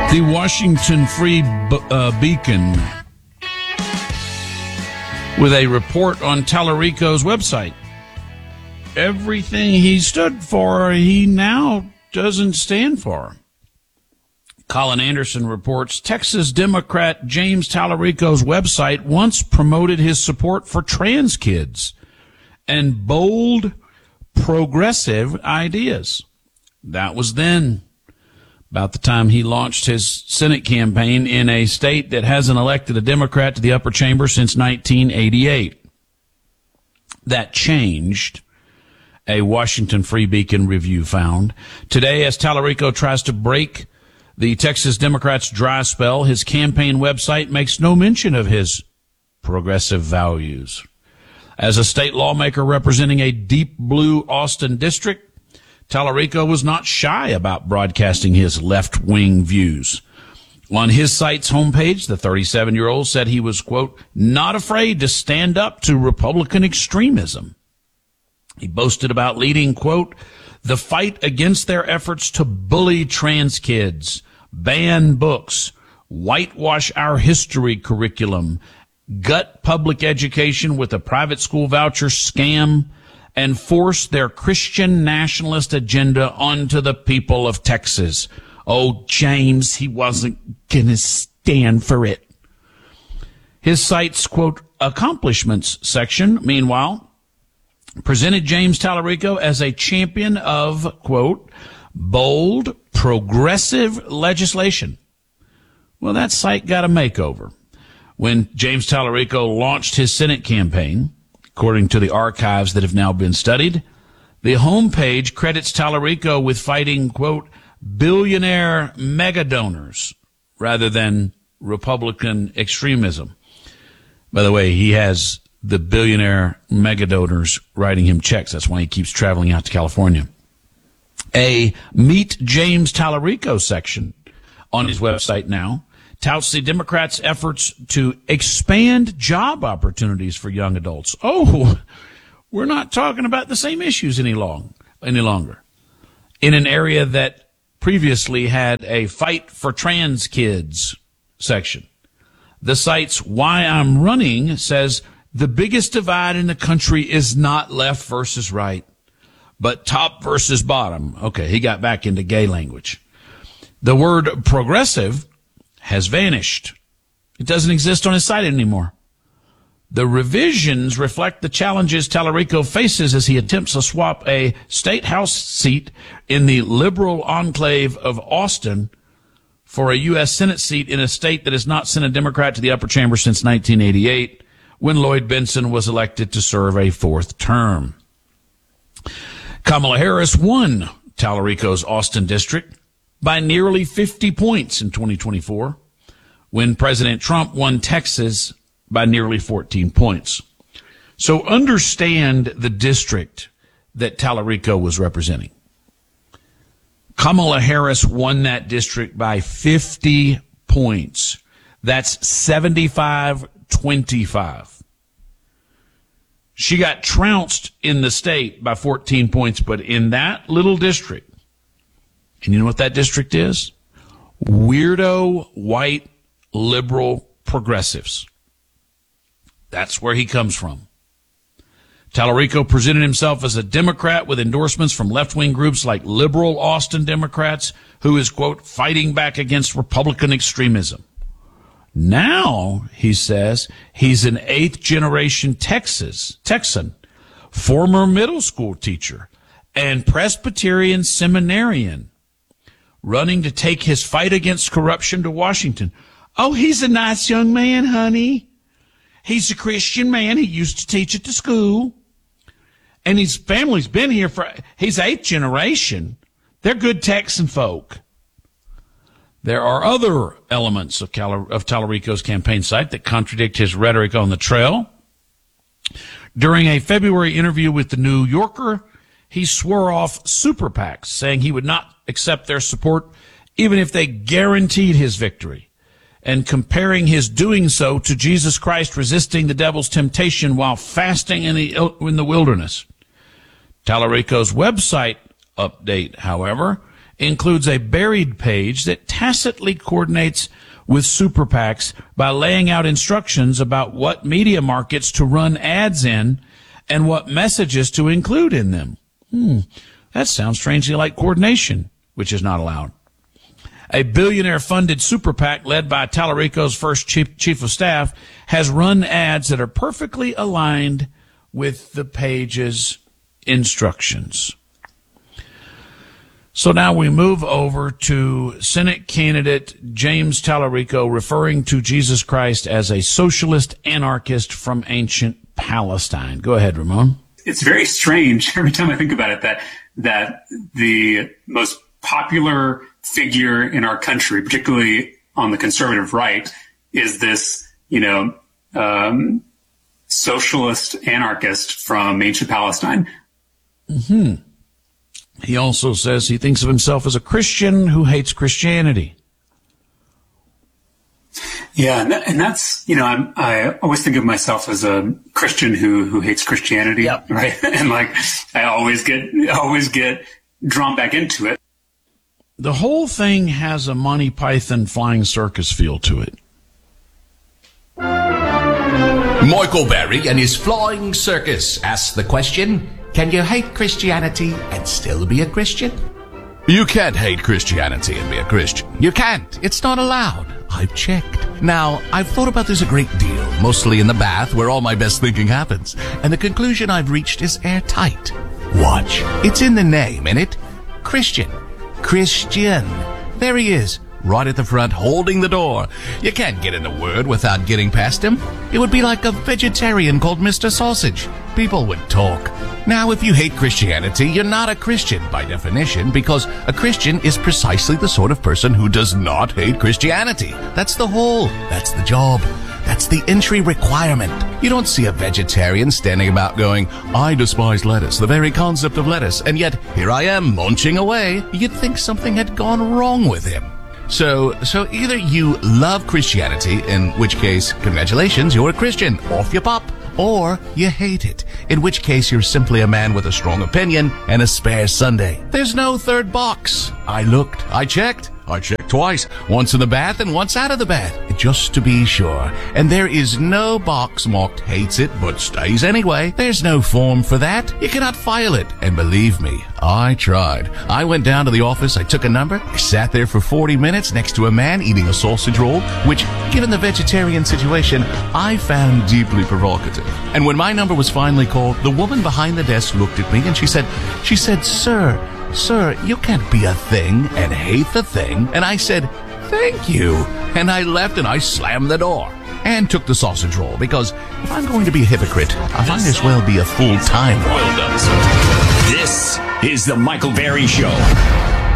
The Washington Free Beacon, with a report on Tallarico's website. Everything he stood for, he now doesn't stand for. Colin Anderson reports Texas Democrat James Tallarico's website once promoted his support for trans kids and bold, progressive ideas. That was then, about the time he launched his Senate campaign in a state that hasn't elected a Democrat to the upper chamber since 1988. That changed, a Washington Free Beacon review found. Today, as Tallarico tries to break the Texas Democrats' dry spell, his campaign website makes no mention of his progressive values. As a state lawmaker representing a deep blue Austin district, Tallarico was not shy about broadcasting his left-wing views. On his site's homepage, the 37-year-old said he was, quote, not afraid to stand up to Republican extremism. He boasted about leading, quote, the fight against their efforts to bully trans kids, ban books, whitewash our history curriculum, gut public education with a private school voucher scam, and force their Christian nationalist agenda onto the people of Texas. Oh, James, he wasn't going to stand for it. His site's, quote, accomplishments section, meanwhile, presented James Tallarico as a champion of, quote, bold, progressive legislation. Well, that site got a makeover. When James Tallarico launched his Senate campaign, according to the archives that have now been studied, the homepage credits Tallarico with fighting, quote, billionaire mega donors rather than Republican extremism. By the way, he has the billionaire mega donors writing him checks. That's why he keeps traveling out to California. A Meet James Tallarico section on his website now touts the Democrats' efforts to expand job opportunities for young adults. Oh, we're not talking about the same issues any longer. In an area that previously had a fight for trans kids section. The site's Why I'm Running says the biggest divide in the country is not left versus right, but top versus bottom. Okay, he got back into gay language. The word progressive has vanished. It doesn't exist on his site anymore. The revisions reflect the challenges Tallarico faces as he attempts to swap a state house seat in the liberal enclave of Austin for a U.S. Senate seat in a state that has not sent a Democrat to the upper chamber since 1988, when Lloyd Bentsen was elected to serve a fourth term. Kamala Harris won Tallarico's Austin district by nearly 50 points in 2024, when President Trump won Texas by nearly 14 points. So understand the district that Tallarico was representing. Kamala Harris won that district by 50 points. That's 75-25. She got trounced in the state by 14 points, but in that little district, and you know what that district is? Weirdo, white, liberal progressives. That's where he comes from. Tallarico presented himself as a Democrat with endorsements from left-wing groups like liberal Austin Democrats, who is, quote, fighting back against Republican extremism. Now, he says, he's an eighth-generation Texan, former middle school teacher, and Presbyterian seminarian, running to take his fight against corruption to Washington. Oh, he's a nice young man, honey. He's a Christian man. He used to teach at the school. And his family's been here he's eighth generation. They're good Texan folk. There are other elements of Tallarico's campaign site that contradict his rhetoric on the trail. During a February interview with the New Yorker, he swore off super PACs, saying he would not accept their support even if they guaranteed his victory, and comparing his doing so to Jesus Christ resisting the devil's temptation while fasting in the wilderness. Tallarico's website update, however, includes a buried page that tacitly coordinates with super PACs by laying out instructions about what media markets to run ads in and what messages to include in them. That sounds strangely like coordination, which is not allowed. A billionaire-funded super PAC led by Tallarico's first chief of staff has run ads that are perfectly aligned with the page's instructions. So now we move over to Senate candidate James Tallarico referring to Jesus Christ as a socialist anarchist from ancient Palestine. Go ahead, Ramon. It's very strange every time I think about it that the most popular figure in our country, particularly on the conservative right, is this, socialist anarchist from ancient Palestine. Mm-hmm. He also says he thinks of himself as a Christian who hates Christianity. Yeah, and that's, I always think of myself as a Christian who hates Christianity, yep. Right? And I always get drawn back into it. The whole thing has a Monty Python flying circus feel to it. Michael Berry and his flying circus asks the question, can you hate Christianity and still be a Christian? You can't hate Christianity and be a Christian. You can't. It's not allowed. I've checked. Now, I've thought about this a great deal, mostly in the bath where all my best thinking happens. And the conclusion I've reached is airtight. Watch. It's in the name, innit? Christian. Christian. There he is, right at the front, holding the door. You can't get in the word without getting past him. It would be like a vegetarian called Mr. Sausage. People would talk. Now, if you hate Christianity, you're not a Christian by definition, because a Christian is precisely the sort of person who does not hate Christianity. That's the whole. That's the job. That's the entry requirement. You don't see a vegetarian standing about going, I despise lettuce, the very concept of lettuce, and yet here I am munching away. You'd think something had gone wrong with him. So either you love Christianity, in which case, congratulations, you're a Christian, off you pop, or you hate it, in which case you're simply a man with a strong opinion and a spare Sunday. There's no third box. I looked, I checked twice, once in the bath and once out of the bath, just to be sure. And there is no box marked hates it but stays anyway. There's no form for that. You cannot file it. And believe me, I tried. I went down to the office, I took a number, I sat there for 40 minutes next to a man eating a sausage roll, which, given the vegetarian situation, I found deeply provocative. And when my number was finally called, the woman behind the desk looked at me and she said, Sir, you can't be a thing and hate the thing. And I said, thank you. And I left and I slammed the door and took the sausage roll, because if I'm going to be a hypocrite, I might as well be a full-time one. Well done, sir. This is the Michael Berry Show.